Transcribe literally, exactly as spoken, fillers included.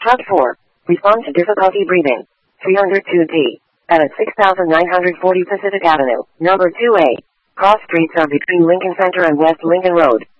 Hub four. Respond to difficulty breathing. three oh two D. At six thousand nine hundred forty Pacific Avenue, number two A. Cross streets are between Lincoln Center and West Lincoln Road.